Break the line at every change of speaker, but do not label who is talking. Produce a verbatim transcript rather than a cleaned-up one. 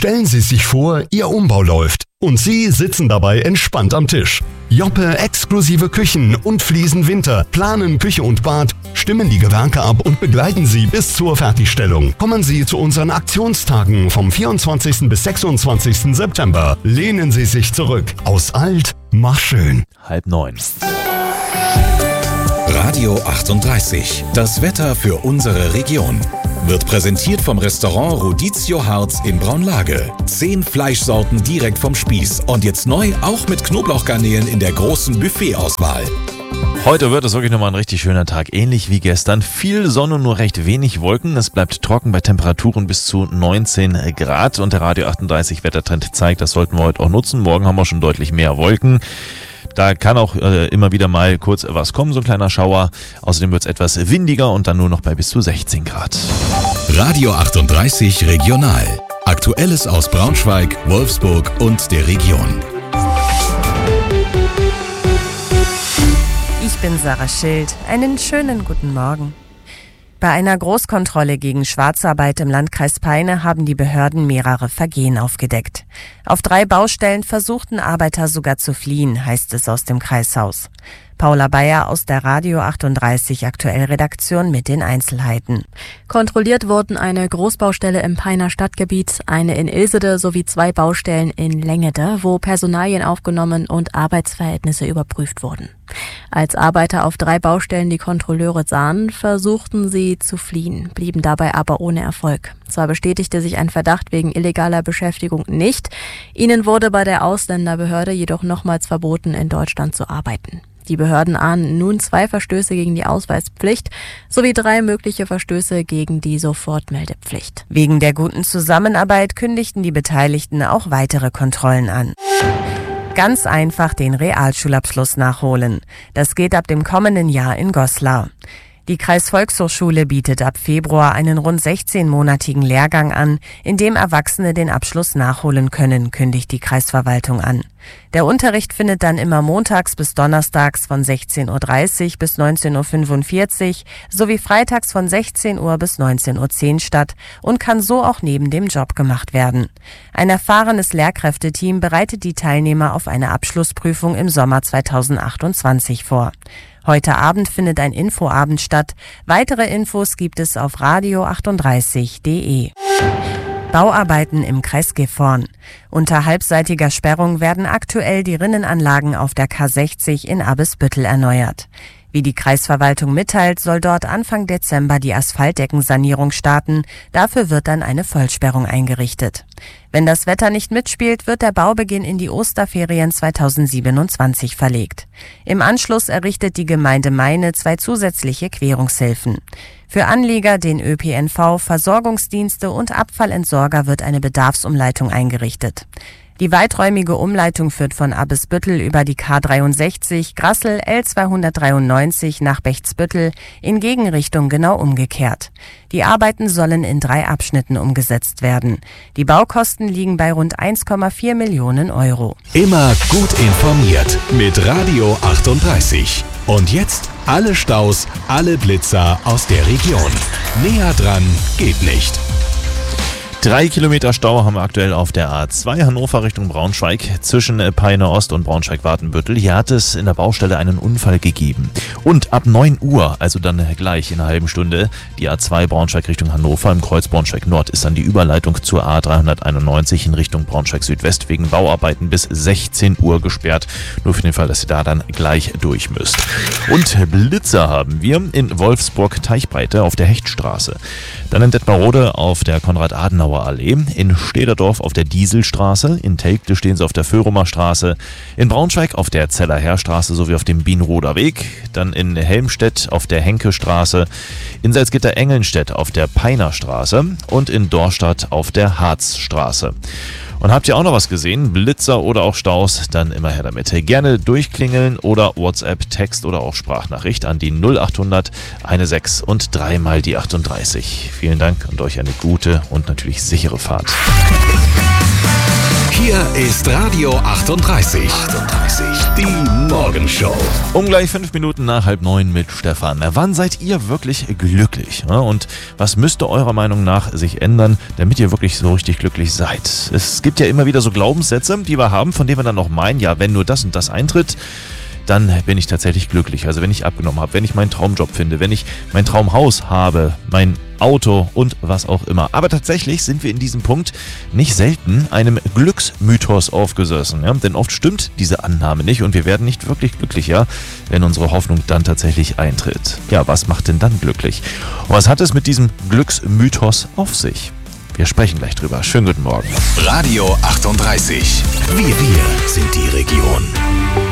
Stellen Sie sich vor, Ihr Umbau läuft und Sie sitzen dabei entspannt am Tisch. Joppe exklusive Küchen und Fliesen Winter planen Küche und Bad, stimmen die Gewerke ab und begleiten Sie bis zur Fertigstellung. Kommen Sie zu unseren Aktionstagen vom vierundzwanzigsten bis sechsundzwanzigsten September. Lehnen Sie sich zurück. Aus alt, mach schön.
Halb neun.
Radio achtunddreißig. Das Wetter für unsere Region. Wird präsentiert vom Restaurant Rodizio Harz in Braunlage. Zehn Fleischsorten direkt vom Spieß. Und jetzt neu auch mit Knoblauchgarnelen in der großen Buffetauswahl.
Heute wird es wirklich nochmal ein richtig schöner Tag, ähnlich wie gestern. Viel Sonne, nur recht wenig Wolken. Es bleibt trocken bei Temperaturen bis zu neunzehn Grad. Und der Radio achtunddreißig Wettertrend zeigt, das sollten wir heute auch nutzen. Morgen haben wir schon deutlich mehr Wolken. Da kann auch äh, immer wieder mal kurz was kommen, so ein kleiner Schauer. Außerdem wird es etwas windiger und dann nur noch bei bis zu sechzehn Grad.
Radio achtunddreißig Regional. Aktuelles aus Braunschweig, Wolfsburg und der Region.
Ich bin Sarah Schild. Einen schönen guten Morgen. Bei einer Großkontrolle gegen Schwarzarbeit im Landkreis Peine haben die Behörden mehrere Vergehen aufgedeckt. Auf drei Baustellen versuchten Arbeiter sogar zu fliehen, heißt es aus dem Kreishaus. Paula Bayer aus der Radio achtunddreißig Aktuell-Redaktion mit den Einzelheiten.
Kontrolliert wurden eine Großbaustelle im Peiner Stadtgebiet, eine in Ilsede sowie zwei Baustellen in Längede, wo Personalien aufgenommen und Arbeitsverhältnisse überprüft wurden. Als Arbeiter auf drei Baustellen die Kontrolleure sahen, versuchten sie zu fliehen, blieben dabei aber ohne Erfolg. Zwar bestätigte sich ein Verdacht wegen illegaler Beschäftigung nicht, ihnen wurde bei der Ausländerbehörde jedoch nochmals verboten, in Deutschland zu arbeiten. Die Behörden ahnen nun zwei Verstöße gegen die Ausweispflicht sowie drei mögliche Verstöße gegen die Sofortmeldepflicht.
Wegen der guten Zusammenarbeit kündigten die Beteiligten auch weitere Kontrollen an. Ganz einfach den Realschulabschluss nachholen. Das geht ab dem kommenden Jahr in Goslar. Die Kreisvolkshochschule bietet ab Februar einen rund sechzehnmonatigen Lehrgang an, in dem Erwachsene den Abschluss nachholen können, kündigt die Kreisverwaltung an. Der Unterricht findet dann immer montags bis donnerstags von sechzehn Uhr dreißig bis neunzehn Uhr fünfundvierzig sowie freitags von sechzehn Uhr bis neunzehn Uhr zehn statt und kann so auch neben dem Job gemacht werden. Ein erfahrenes Lehrkräfteteam bereitet die Teilnehmer auf eine Abschlussprüfung im Sommer zweitausendachtundzwanzig vor. Heute Abend findet ein Infoabend statt. Weitere Infos gibt es auf radio achtunddreißig punkt de. Bauarbeiten im Kreis Gifhorn. Unter halbseitiger Sperrung werden aktuell die Rinnenanlagen auf der K sechzig in Abbesbüttel erneuert. Wie die Kreisverwaltung mitteilt, soll dort Anfang Dezember die Asphaltdeckensanierung starten. Dafür wird dann eine Vollsperrung eingerichtet. Wenn das Wetter nicht mitspielt, wird der Baubeginn in die Osterferien zweitausendsiebenundzwanzig verlegt. Im Anschluss errichtet die Gemeinde Meine zwei zusätzliche Querungshilfen. Für Anlieger, den Ö P N V, Versorgungsdienste und Abfallentsorger wird eine Bedarfsumleitung eingerichtet. Die weiträumige Umleitung führt von Abbesbüttel über die K dreiundsechzig, Grassel L zweihundertdreiundneunzig nach Bechtsbüttel in Gegenrichtung genau umgekehrt. Die Arbeiten sollen in drei Abschnitten umgesetzt werden. Die Baukosten liegen bei rund eins Komma vier Millionen Euro.
Immer gut informiert mit Radio achtunddreißig. Und jetzt alle Staus, alle Blitzer aus der Region. Näher dran geht nicht.
Drei Kilometer Stau haben wir aktuell auf der A zwei Hannover Richtung Braunschweig zwischen Peine Ost und Braunschweig-Wartenbüttel. Hier hat es in der Baustelle einen Unfall gegeben. Und ab neun Uhr, also dann gleich in einer halben Stunde, die A zwei Braunschweig Richtung Hannover im Kreuz Braunschweig Nord ist dann die Überleitung zur A dreihunderteinundneunzig in Richtung Braunschweig Südwest wegen Bauarbeiten bis sechzehn Uhr gesperrt. Nur für den Fall, dass ihr da dann gleich durch müsst. Und Blitzer haben wir in Wolfsburg-Teichbreite auf der Hechtstraße. Dann in Detmarode auf der Konrad-Adenauer-Allee, in Stederdorf auf der Dieselstraße, in Telgte stehen sie auf der Föhrumer Straße, in Braunschweig auf der Zeller-Heerstraße sowie auf dem Bienroder Weg, dann in Helmstedt auf der Henke-Straße, in Salzgitter-Engelnstedt auf der Peiner Straße und in Dorstadt auf der Harzstraße. Und habt ihr auch noch was gesehen? Blitzer oder auch Staus? Dann immer her damit. Gerne durchklingeln oder WhatsApp, Text oder auch Sprachnachricht an die null achthundert sechzehn und dreimal die achtunddreißig. Vielen Dank und euch eine gute und natürlich sichere Fahrt.
Hier ist Radio achtunddreißig. achtunddreißig. Die Morgenshow.
Um gleich fünf Minuten nach halb neun mit Stefan. Wann seid ihr wirklich glücklich? Und was müsste eurer Meinung nach sich ändern, damit ihr wirklich so richtig glücklich seid? Es gibt ja immer wieder so Glaubenssätze, die wir haben, von denen wir dann noch meinen, ja, wenn nur das und das eintritt, dann bin ich tatsächlich glücklich. Also wenn ich abgenommen habe, wenn ich meinen Traumjob finde, wenn ich mein Traumhaus habe, mein Auto und was auch immer. Aber tatsächlich sind wir in diesem Punkt nicht selten einem Glücksmythos aufgesessen. Ja? Denn oft stimmt diese Annahme nicht und wir werden nicht wirklich glücklicher, wenn unsere Hoffnung dann tatsächlich eintritt. Ja, was macht denn dann glücklich? Und was hat es mit diesem Glücksmythos auf sich? Wir sprechen gleich drüber. Schönen guten Morgen.
Radio achtunddreißig. Wir, wir sind die Region.